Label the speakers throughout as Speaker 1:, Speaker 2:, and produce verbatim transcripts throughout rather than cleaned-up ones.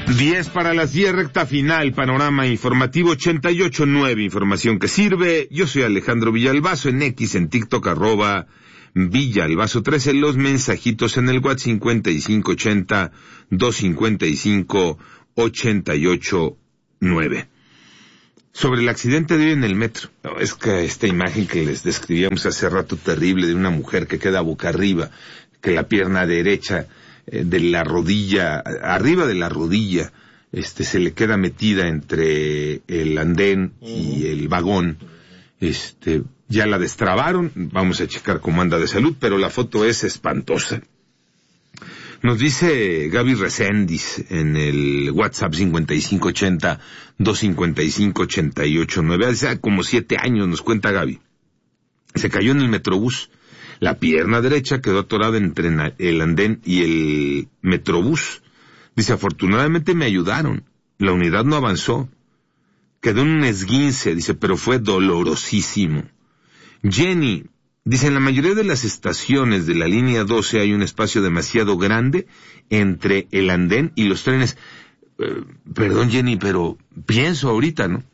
Speaker 1: diez para las diez, recta final, panorama informativo ochenta y ocho nueve, información que sirve. Yo soy Alejandro Villalbazo, en X, en TikTok, arroba Villalbazo trece, los mensajitos en el WhatsApp cincuenta y cinco ochenta, doscientos cincuenta y cinco, ochenta y ocho nueve. Sobre el accidente de hoy en el metro. No, es que esta imagen que les describíamos hace rato, terrible, de una mujer que queda boca arriba, que la pierna derecha eh, de la rodilla, arriba de la rodilla, este, se le queda metida entre el andén y el vagón. Este, ya la destrabaron, vamos a checar cómo anda de salud, pero la foto es espantosa. Nos dice Gaby Reséndiz en el WhatsApp cincuenta y cinco ochenta, doscientos cincuenta y cinco, ochenta y ocho nueve. Hace como siete años, nos cuenta Gaby. Se cayó en el Metrobús. La pierna derecha quedó atorada entre el andén y el Metrobús. Dice, afortunadamente me ayudaron. La unidad no avanzó. Quedó en un esguince, dice, pero fue dolorosísimo. Jenny dice, en la mayoría de las estaciones de la línea doce hay un espacio demasiado grande entre el andén y los trenes. Eh, perdón, Jenny, pero pienso ahorita, ¿no?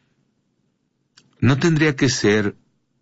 Speaker 1: No tendría que ser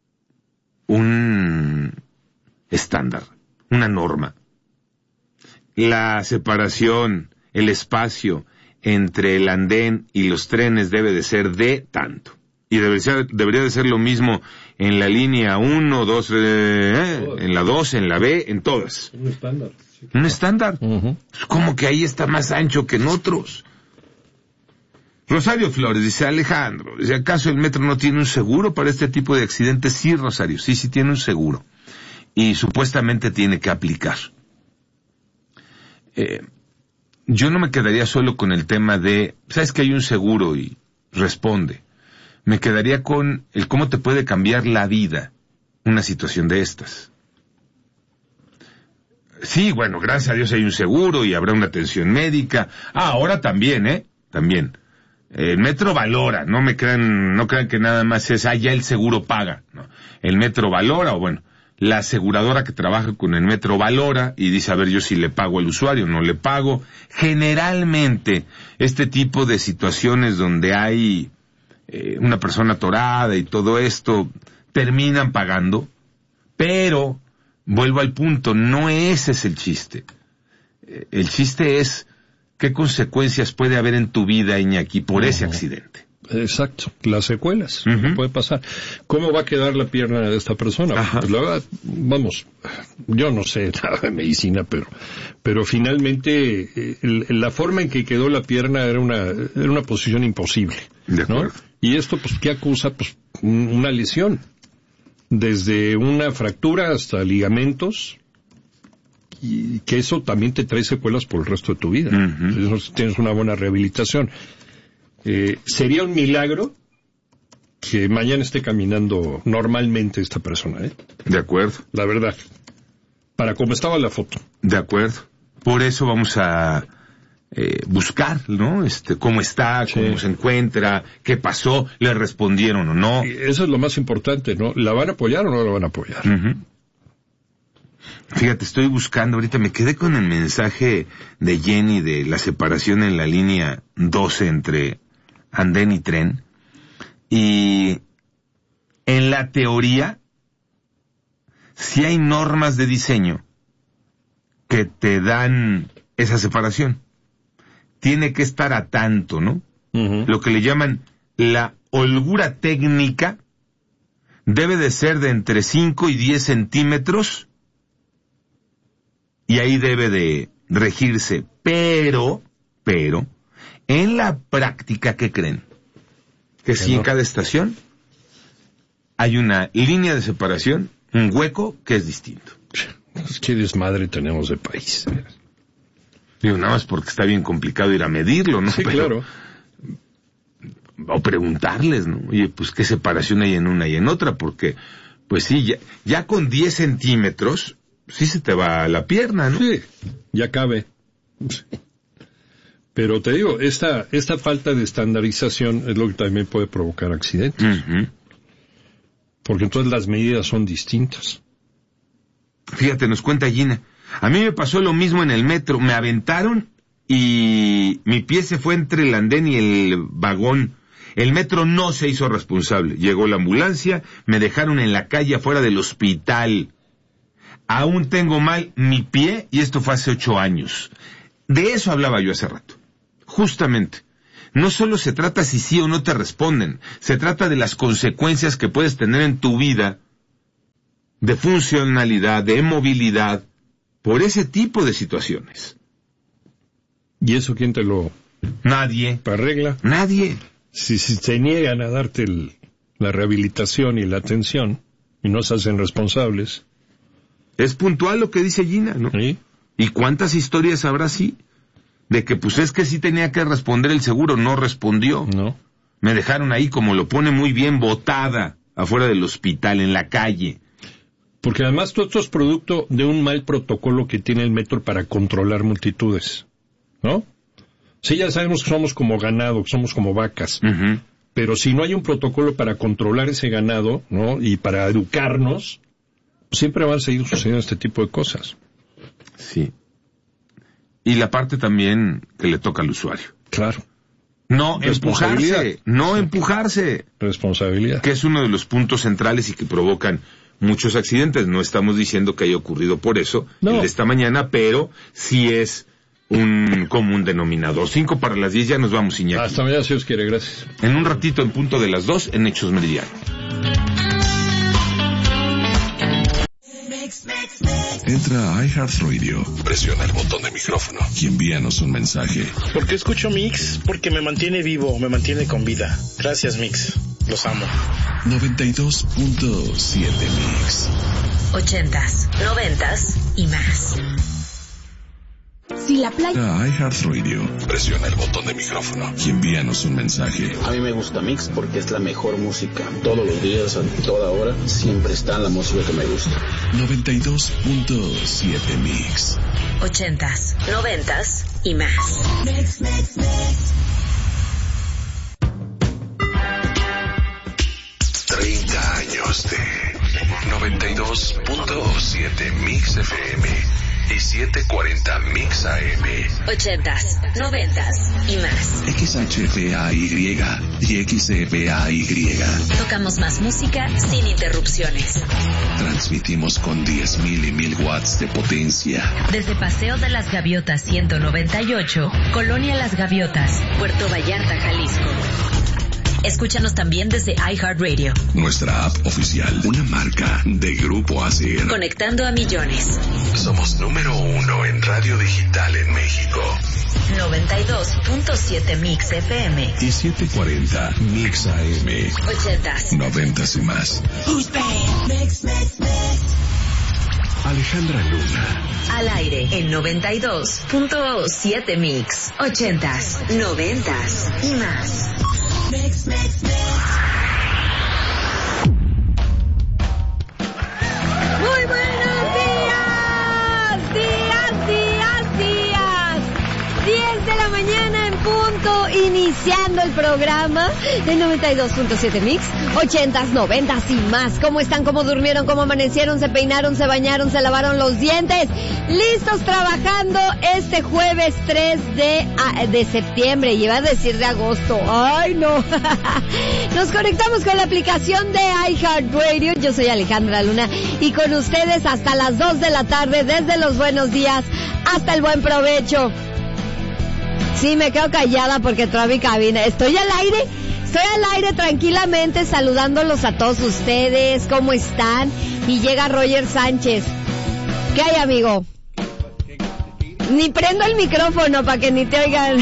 Speaker 1: un estándar, una norma. La separación, el espacio entre el andén y los trenes debe de ser de tanto. Y debería, ser, debería de ser lo mismo en la línea uno, dos, eh, en la dos, en la B, en todas.
Speaker 2: Un estándar. Sí,
Speaker 1: un estándar.
Speaker 2: Uh-huh.
Speaker 1: Como que ahí está más ancho que en otros. Rosario Flores dice, Alejandro, dice, ¿acaso el metro no tiene un seguro para este tipo de accidentes? Sí, Rosario, sí, sí tiene un seguro. Y supuestamente tiene que aplicar. Eh, yo no me quedaría solo con el tema de, ¿sabes que hay un seguro? Y responde. Me quedaría con el cómo te puede cambiar la vida una situación de estas. Sí, bueno, gracias a Dios hay un seguro y habrá una atención médica. Ah, ahora también, ¿eh? También. El metro valora, no me crean, no crean que nada más es, ah, ya el seguro paga. No. El metro valora, o bueno, la aseguradora que trabaja con el metro valora y dice, a ver, yo si le pago al usuario, no le pago. Generalmente, este tipo de situaciones donde hay Eh, una persona atorada y todo esto, terminan pagando, pero, vuelvo al punto, no ese es el chiste. Eh, el chiste es qué consecuencias puede haber en tu vida, Iñaki, por uh-huh. ese accidente.
Speaker 2: Exacto, las secuelas,
Speaker 1: uh-huh.
Speaker 2: ¿qué puede pasar? ¿Cómo va a quedar la pierna de esta persona? Pues la verdad, vamos, yo no sé nada de medicina, pero pero finalmente el, la forma en que quedó la pierna era una era una posición imposible,
Speaker 1: de acuerdo.
Speaker 2: ¿no? Y esto, pues, ¿qué acusa? Pues, una lesión. Desde una fractura hasta ligamentos. Y que eso también te trae secuelas por el resto de tu vida. Uh-huh. Si tienes una buena rehabilitación. Eh, sería un milagro que mañana esté caminando normalmente esta persona, ¿eh?
Speaker 1: De acuerdo.
Speaker 2: La verdad. Para cómo estaba la foto.
Speaker 1: De acuerdo. Por eso vamos a Eh, buscar, ¿no? Este, cómo está, cómo sí. se encuentra, qué pasó, le respondieron o no.
Speaker 2: Y eso es lo más importante, ¿no? ¿La van a apoyar o no la van a apoyar?
Speaker 1: Uh-huh. Fíjate, estoy buscando, ahorita me quedé con el mensaje de Jenny de la separación en la línea doce entre andén y tren. Y en la teoría, sí hay normas de diseño que te dan esa separación. Tiene que estar a tanto, ¿no? Uh-huh. Lo que le llaman la holgura técnica debe de ser de entre cinco y diez centímetros y ahí debe de regirse. Pero, pero, en la práctica, ¿qué creen? Que si en cada estación hay una línea de separación, un hueco que es distinto.
Speaker 2: Qué desmadre tenemos de país.
Speaker 1: Digo, nada más porque está bien complicado ir a medirlo, ¿no?
Speaker 2: Sí,
Speaker 1: Pero,
Speaker 2: claro.
Speaker 1: O preguntarles, ¿no? Oye, pues qué separación hay en una y en otra, porque, pues sí, ya, ya con diez centímetros, sí se te va la pierna, ¿no?
Speaker 2: Sí, ya cabe. Pero te digo, esta, esta falta de estandarización es lo que también puede provocar accidentes.
Speaker 1: Uh-huh.
Speaker 2: Porque entonces las medidas son distintas.
Speaker 1: Fíjate, nos cuenta Gina. A mí me pasó lo mismo en el metro. Me aventaron y mi pie se fue entre el andén y el vagón. El metro no se hizo responsable. Llegó la ambulancia, me dejaron en la calle afuera del hospital. Aún tengo mal mi pie y esto fue hace ocho años. De eso hablaba yo hace rato. Justamente. No solo se trata si sí o no te responden, se trata de las consecuencias que puedes tener en tu vida, de funcionalidad, de movilidad, por ese tipo de situaciones.
Speaker 2: ¿Y eso quién te lo...
Speaker 1: Nadie.
Speaker 2: arregla?
Speaker 1: Nadie.
Speaker 2: Si, si se niegan a darte el, la rehabilitación y la atención, y no se hacen responsables.
Speaker 1: Es puntual lo que dice Gina, ¿no?
Speaker 2: ¿Sí?
Speaker 1: ¿Y cuántas historias habrá así? De que pues es que sí tenía que responder el seguro, no respondió.
Speaker 2: No.
Speaker 1: Me dejaron ahí, como lo pone muy bien, botada, afuera del hospital, en la calle.
Speaker 2: Porque además todo esto es producto de un mal protocolo que tiene el metro para controlar multitudes, ¿no? Sí, ya sabemos que somos como ganado, que somos como vacas,
Speaker 1: Uh-huh.
Speaker 2: pero si no hay un protocolo para controlar ese ganado, ¿no? Y para educarnos, siempre van a seguir sucediendo este tipo de cosas.
Speaker 1: Sí. Y la parte también que le toca al usuario.
Speaker 2: Claro.
Speaker 1: No
Speaker 2: Responsabilidad.
Speaker 1: empujarse, no
Speaker 2: Sí.
Speaker 1: empujarse.
Speaker 2: Responsabilidad.
Speaker 1: Que es uno de los puntos centrales y que provocan muchos accidentes. No estamos diciendo que haya ocurrido por eso,
Speaker 2: No.
Speaker 1: el de esta mañana, pero sí es un común denominador. Cinco para las diez, ya nos vamos, Iñaki.
Speaker 2: Hasta mañana, si Dios quiere, gracias.
Speaker 1: En un ratito, en punto de las dos, en Hechos Meridiano.
Speaker 3: Entra a iHeartRadio, presiona el botón de micrófono y envíanos un mensaje.
Speaker 4: ¿Por qué escucho Mix? Porque me mantiene vivo, me mantiene con vida. Gracias, Mix. Los amo.
Speaker 3: noventa y dos punto siete Mix.
Speaker 5: Ochentas, noventas y más. Si la playa...
Speaker 3: Entra a iHeartRadio, presiona el botón de micrófono y envíanos un mensaje.
Speaker 6: A mí me gusta Mix porque es la mejor música. Todos los días, a toda hora, siempre está la música que me gusta.
Speaker 3: noventa y dos punto siete Mix.
Speaker 5: Ochentas, noventas y más.
Speaker 3: treinta años de noventa y dos punto siete Mix F M y setecientos cuarenta Mix A M.
Speaker 5: Ochentas, noventas y más.
Speaker 3: X H F A Y y X F A Y.
Speaker 5: Tocamos más música sin interrupciones.
Speaker 3: Transmitimos con diez mil y mil watts de potencia.
Speaker 5: Desde Paseo de las Gaviotas ciento noventa y ocho, Colonia Las Gaviotas, Puerto Vallarta, Jalisco. Escúchanos también desde iHeartRadio.
Speaker 3: Nuestra app oficial, una marca de Grupo Acer.
Speaker 5: Conectando a millones.
Speaker 3: Somos número uno en radio digital en México.
Speaker 5: noventa y dos punto siete Mix F M.
Speaker 3: Y setecientos cuarenta Mix A M.
Speaker 5: Ochentas.
Speaker 3: Noventas y más. Alejandra Luna.
Speaker 5: Al aire en noventa y dos punto siete Mix. Ochentas, noventas y más.
Speaker 7: Muy buenos días, días, días, días. diez de la mañana en punto, iniciando el programa de noventa y dos punto siete Mix, ochentas, noventas y más. ¿Cómo están? ¿Cómo durmieron? ¿Cómo amanecieron? ¿Se peinaron? ¿Se bañaron? ¿Se lavaron los dientes? Listos trabajando este jueves tres de, de septiembre, y iba a decir de agosto. ¡Ay, no! Nos conectamos con la aplicación de iHeartRadio. Yo soy Alejandra Luna y con ustedes hasta las dos de la tarde, desde los buenos días hasta el buen provecho. Sí, me quedo callada porque entró a mi cabina. Estoy al aire, estoy al aire tranquilamente saludándolos a todos ustedes. ¿Cómo están? Y llega Roger Sánchez. ¿Qué hay, amigo? Ni prendo el micrófono para que ni te oigan.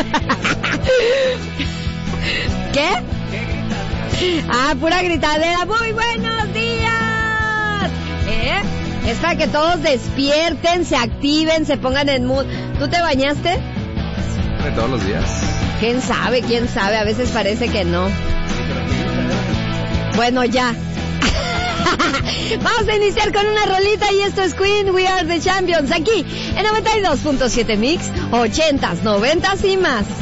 Speaker 7: ¿Qué? Ah, pura gritadera. Muy buenos días. ¿Eh? Es para que todos despierten, se activen, se pongan en mood. ¿Tú te bañaste?
Speaker 8: Todos los días.
Speaker 7: ¿Quién sabe? ¿Quién sabe? A veces parece que no. Bueno, ya. Vamos a iniciar con una rolita y esto es Queen, We Are the Champions, aquí en noventa y dos punto siete Mix, ochentas, noventas y más.